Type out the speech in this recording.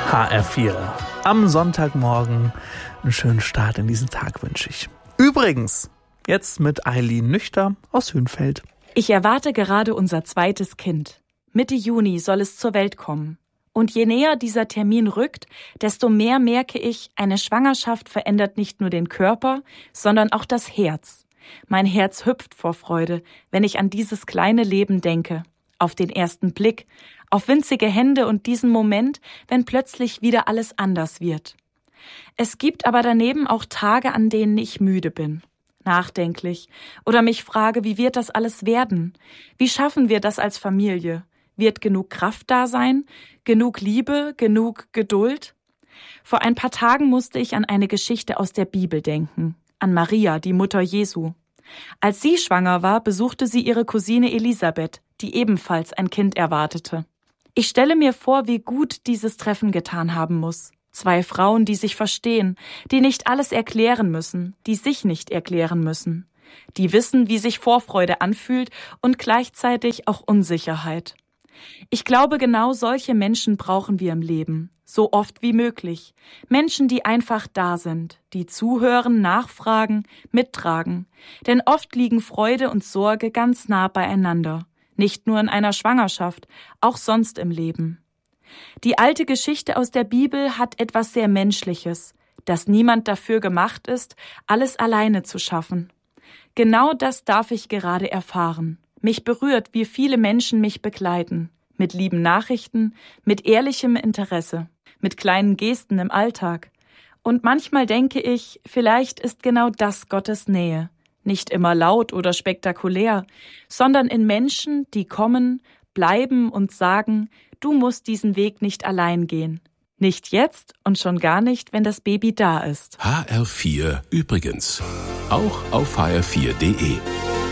HR4. Am Sonntagmorgen einen schönen Start in diesen Tag wünsche ich. Übrigens, jetzt mit Eileen Nüchter aus Hünfeld. Ich erwarte gerade unser zweites Kind. Mitte Juni soll es zur Welt kommen. Und je näher dieser Termin rückt, desto mehr merke ich, eine Schwangerschaft verändert nicht nur den Körper, sondern auch das Herz. Mein Herz hüpft vor Freude, wenn ich an dieses kleine Leben denke. Auf den ersten Blick, auf winzige Hände und diesen Moment, wenn plötzlich wieder alles anders wird. Es gibt aber daneben auch Tage, an denen ich müde bin, nachdenklich oder mich frage, wie wird das alles werden? Wie schaffen wir das als Familie? Wird genug Kraft da sein? Genug Liebe? Genug Geduld? Vor ein paar Tagen musste ich an eine Geschichte aus der Bibel denken, an Maria, die Mutter Jesu. Als sie schwanger war, besuchte sie ihre Cousine Elisabeth, die ebenfalls ein Kind erwartete. Ich stelle mir vor, wie gut dieses Treffen getan haben muss. Zwei Frauen, die sich verstehen, die nicht alles erklären müssen, die sich nicht erklären müssen, die wissen, wie sich Vorfreude anfühlt und gleichzeitig auch Unsicherheit. Ich glaube, genau solche Menschen brauchen wir im Leben, so oft wie möglich. Menschen, die einfach da sind, die zuhören, nachfragen, mittragen. Denn oft liegen Freude und Sorge ganz nah beieinander. Nicht nur in einer Schwangerschaft, auch sonst im Leben. Die alte Geschichte aus der Bibel hat etwas sehr Menschliches, dass niemand dafür gemacht ist, alles alleine zu schaffen. Genau das darf ich gerade erfahren. Mich berührt, wie viele Menschen mich begleiten. Mit lieben Nachrichten, mit ehrlichem Interesse, mit kleinen Gesten im Alltag. Und manchmal denke ich, vielleicht ist genau das Gottes Nähe. Nicht immer laut oder spektakulär, sondern in Menschen, die kommen, bleiben und sagen, du musst diesen Weg nicht allein gehen. Nicht jetzt und schon gar nicht, wenn das Baby da ist. HR4 übrigens. Auch auf hr4.de.